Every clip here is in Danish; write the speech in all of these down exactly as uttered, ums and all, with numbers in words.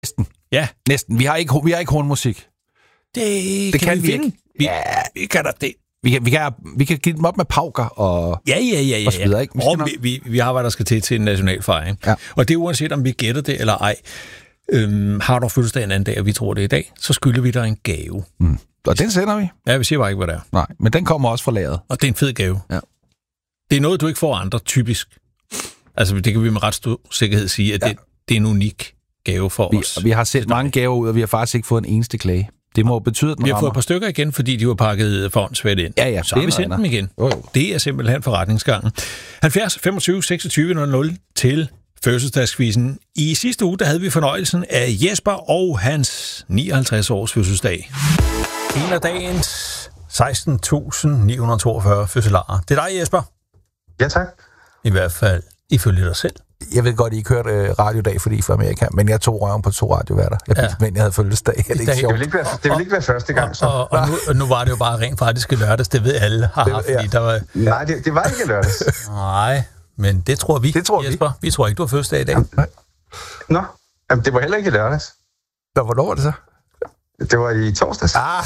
Næsten. Ja. Næsten. Vi har ikke, vi har ikke hornmusik. Det, det kan, kan vi, vi finde. ikke. Vi, ja. vi kan da det. Vi kan, vi, kan, vi kan give dem op med pauker og, ja, ja, ja, ja, og så videre, ikke? Vi, og vi, vi, vi har, hvad der skal til til en national fejring. Ja. Og det er uanset, om vi gætter det eller ej. Øhm, har du fødselsdag en anden dag, og vi tror det er i dag, så skylder vi dig en gave. Mm. Og den sender vi? Ja, vi siger bare ikke, hvad det er. Nej, men den kommer også fra lageret. Og det er en fed gave. Ja. Det er noget, du ikke får andre, typisk. Altså, det kan vi med ret stor sikkerhed sige, at ja. det, det er en unik gave for vi, os. Vi har sendt mange gaver ud, og vi har faktisk ikke fået en eneste klage. Det må betyde, at den vi har rammer. fået et par stykker igen, fordi de var pakket forhåndsvæt ind. Ja, ja, så har vi sendt dem igen. Jo, jo. Det er simpelthen forretningsgangen. halvfjerds femogtyve seksogtyve nul nul til fødselsdagskvizzen. I sidste uge, der havde vi fornøjelsen af Jesper og hans nioghalvtreds års fødselsdag. En af dagens seksten tusind ni hundrede og toogfyrre fødselarer. Det er dig, Jesper. Ja, tak. I hvert fald ifølge dig selv. Jeg ved godt, I ikke hørt øh, radiodag, fordi I er fra Amerika, men jeg tog røven på to radioværter. Jeg ja. Men jeg havde fødselsdag. Det, det, det, vil ikke være, det vil ikke være første gang, så. Og, og, og, nu, og nu var det jo bare rent faktisk lørdags, det ved alle. Haha, det, ja. der var... Nej, det, det var ikke lørdags. Nej, men det tror vi, det tror Jesper. Vi. vi tror ikke, du har fødselsdag i dag. Ja, nå, jamen, det var heller ikke lørdags. Nå, hvornår var det så? Det var i torsdags. Ah.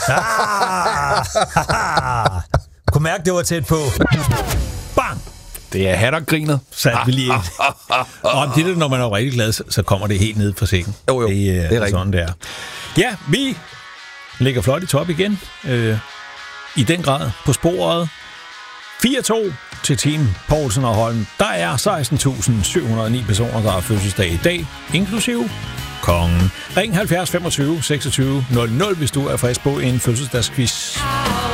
Ah. Kunne mærke, det var tæt på. Bang! Det er hattergrinet. Satte vi lige ind. Og det er, når man er rigtig glad, så kommer det helt ned fra sækken. Jo, jo. Det, det er, det er sådan, det er. Ja, vi ligger flot i top igen. Øh, I den grad på sporet. fire to til Team Poulsen og Holm. Der er seksten tusind syv hundrede og ni personer, der har fødselsdag i dag, inklusive kongen. Ring halvfjerds femogtyve seksogtyve nul nul, hvis du er frisk på en fødselsdagsquiz.